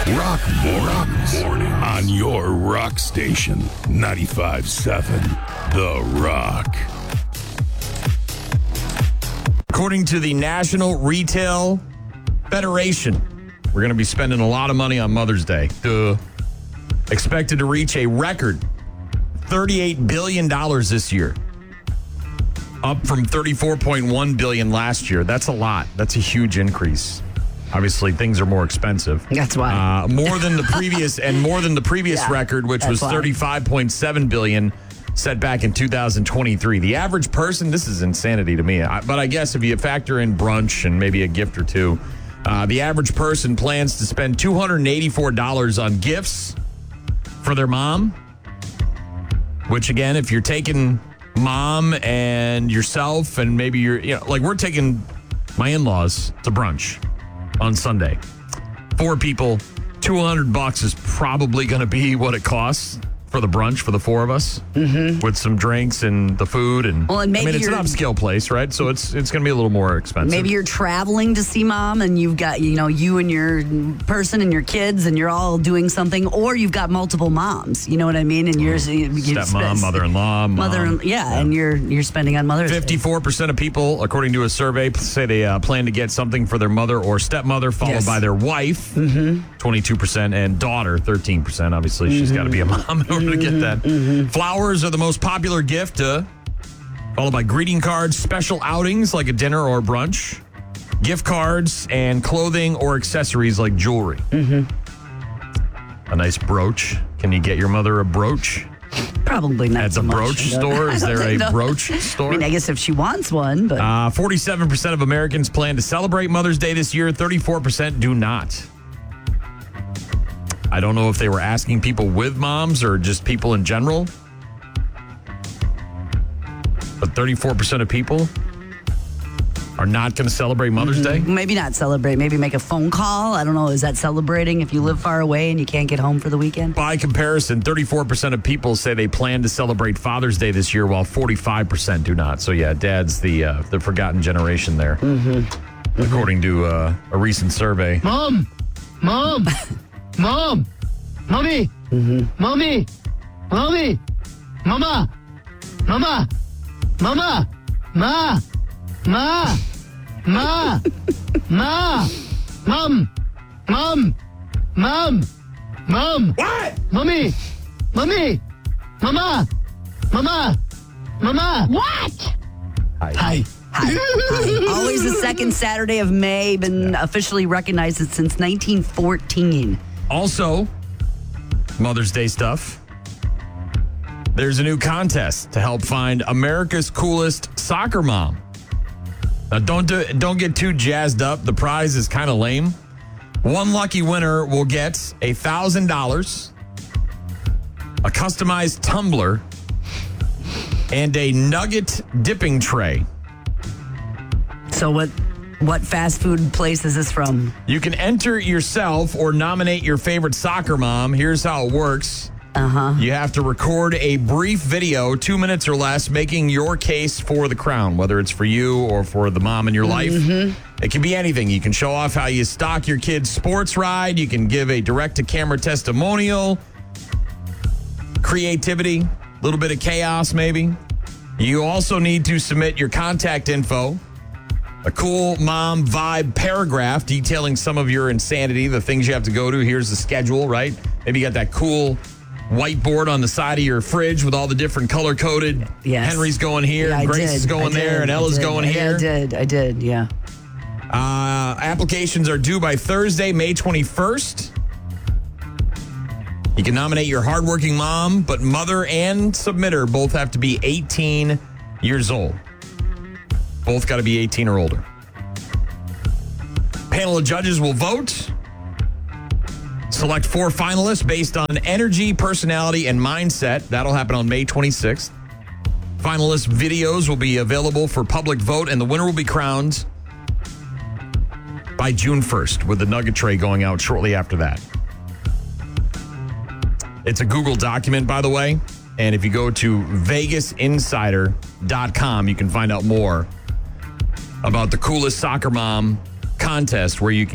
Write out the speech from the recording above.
Rock Mornings on your rock station, 95.7 The Rock. According to the National Retail Federation, we're going to be spending a lot of money on Mother's Day. Expected to reach a record $38 billion this year, up from $34.1 billion last year. That's a lot. That's a huge increase. Obviously, things are more expensive. That's why. More than the previous record, which was $35.7 billion, set back in 2023. The average person, this is insanity to me, but I guess if you factor in brunch and maybe a gift or two, the average person plans to spend $284 on gifts for their mom, which again, if you're taking mom and yourself and maybe we're taking my in-laws to brunch on Sunday. 4 people, $200 is probably going to be what it costs for the brunch for the 4 of us, with some drinks and the food. And maybe it's an upscale place, right? So it's going to be a little more expensive. Maybe you're traveling to see mom and you've got, you and your person and your kids and you're all doing something, or you've got multiple moms, you know what I mean? And you're stepmom, mother-in-law, mom. And you're spending on Mother's Day. 54% of people, according to a survey, say they plan to get something for their mother or stepmother, followed by their wife, 22%, and daughter, 13%. Obviously, she's got to be a mom in order to get that. Flowers are the most popular gift, followed by greeting cards, special outings like a dinner or brunch, gift cards, and clothing or accessories like jewelry. A nice brooch. Can you get your mother a brooch? Probably not at the brooch store. Is there a brooch store? I mean, I guess if she wants one, but 47% of Americans plan to celebrate Mother's Day this year. 34% do not. I don't know if they were asking people with moms or just people in general, but 34% of people are not going to celebrate Mother's Day. Maybe not celebrate. Maybe make a phone call. I don't know. Is that celebrating if you live far away and you can't get home for the weekend? By comparison, 34% of people say they plan to celebrate Father's Day this year, while 45% do not. So yeah, Dad's the forgotten generation there, according to a recent survey. Mom, Mommy, Mommy, Mama, Mama, Ma, Mom. What? Mommy, Mama. What? Hi. Always the second Saturday of May, been officially recognized since 1914. Also, Mother's Day stuff. There's a new contest to help find America's coolest soccer mom. Now, don't get too jazzed up. The prize is kind of lame. One lucky winner will get $1,000, a customized tumbler, and a nugget dipping tray. So what fast food place is this from? You can enter yourself or nominate your favorite soccer mom. Here's how it works. You have to record a brief video, 2 minutes or less, making your case for the crown, whether it's for you or for the mom in your life. It can be anything. You can show off how you stock your kid's sports ride. You can give a direct-to-camera testimonial. Creativity, a little bit of chaos maybe. You also need to submit your contact info, a cool mom vibe paragraph detailing some of your insanity, the things you have to go to. Here's the schedule, right? Maybe you got that cool whiteboard on the side of your fridge with all the different color-coded. Yes. Henry's going here, and Grace is going there, and Ella's going here. I did, yeah. Applications are due by Thursday, May 21st. You can nominate your hardworking mom, but mother and submitter both have to be 18 years old. Both got to be 18 or older. Panel of judges will vote. Select 4 finalists based on energy, personality, and mindset. That'll happen on May 26th. Finalist videos will be available for public vote, and the winner will be crowned by June 1st, with the nugget tray going out shortly after that. It's a Google document, by the way, and if you go to vegasinsider.com, you can find out more about the coolest soccer mom contest, where you can